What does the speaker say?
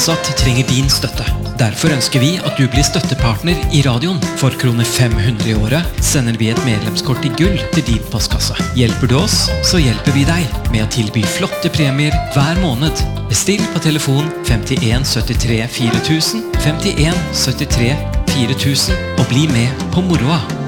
trenger din støtte. Derfor ønsker vi at du blir støttepartner i radioen. For kroner 500 i året sender vi et medlemskort i gull til din postkasse. Hjelper du oss, så hjelper vi deg med å tilby flotte premier hver måned. Bestill på telefon 51 73 4000, 51 73 4000 og bli med på moroa.